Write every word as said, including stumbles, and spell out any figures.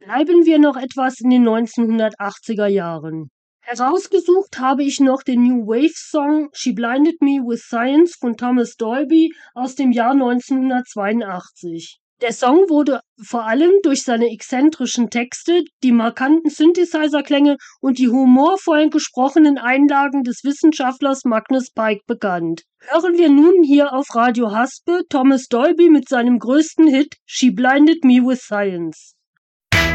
Bleiben wir noch etwas in den neunzehnhundertachtziger Jahren. Herausgesucht habe ich noch den New Wave Song She Blinded Me with Science von Thomas Dolby aus dem Jahr neunzehnhundertzweiundachtzig. Der Song wurde vor allem durch seine exzentrischen Texte, die markanten Synthesizer-Klänge und die humorvollen gesprochenen Einlagen des Wissenschaftlers Magnus Pyke bekannt. Hören wir nun hier auf Radio Haspe Thomas Dolby mit seinem größten Hit She Blinded Me with Science.